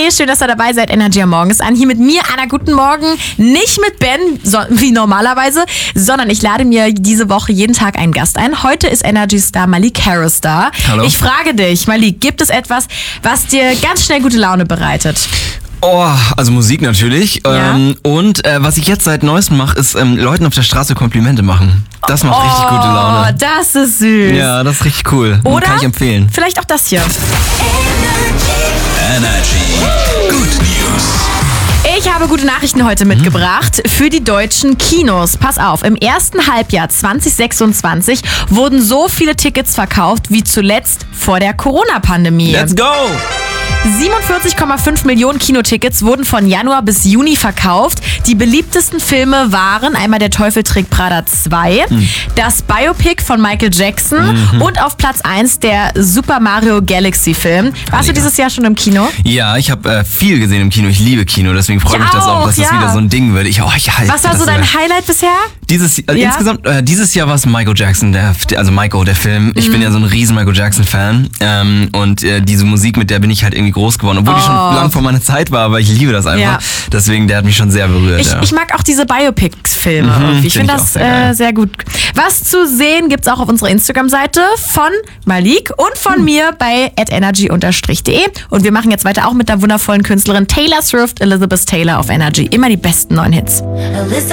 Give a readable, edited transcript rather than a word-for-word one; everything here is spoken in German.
Hey, schön, dass ihr dabei seid. Energy am Morgen ist an. Hier mit mir, Anna, guten Morgen. Nicht mit Ben, wie normalerweise, sondern ich lade mir diese Woche jeden Tag einen Gast ein. Heute ist Energy-Star Malik Harris da. Hallo. Ich frage dich, Malik, gibt es etwas, was dir ganz schnell gute Laune bereitet? Oh, also Musik natürlich. Ja. Und was ich jetzt seit Neuestem mache, ist Leuten auf der Straße Komplimente machen. Das macht richtig gute Laune. Oh, das ist süß. Ja, das ist richtig cool. Oder kann ich empfehlen. vielleicht auch das hier. Energy. Good News. Ich habe gute Nachrichten heute mitgebracht für die deutschen Kinos. Pass auf, im ersten Halbjahr 2026 wurden so viele Tickets verkauft wie zuletzt vor der Corona-Pandemie. Let's go! 47,5 Millionen Kinotickets wurden von Januar bis Juni verkauft. Die beliebtesten Filme waren einmal Der Teufel trägt Prada 2, das Biopic von Michael Jackson und auf Platz 1 der Super Mario Galaxy Film. Warst du dieses Jahr schon im Kino? Ja, ich habe viel gesehen im Kino. Ich liebe Kino, deswegen freue ich mich das auch, dass das wieder so ein Ding wird. Was war so dein Highlight bisher? Insgesamt, dieses Jahr war es Michael Jackson, der Film. Ich bin ja so ein riesen Michael Jackson-Fan. Und diese Musik, mit der bin ich halt irgendwie groß geworden, obwohl die schon lang vor meiner Zeit war, aber ich liebe das einfach. Ja. Deswegen, der hat mich schon sehr berührt. Ich mag auch diese Biopics-Filme irgendwie. Ich finde das sehr gut. Was zu sehen gibt's auch auf unserer Instagram-Seite von Malik und von mir bei @energy_de. Und wir machen jetzt weiter auch mit der wundervollen Künstlerin Taylor Swift, Elizabeth Taylor auf Energy. Immer die besten neuen Hits. Elizabeth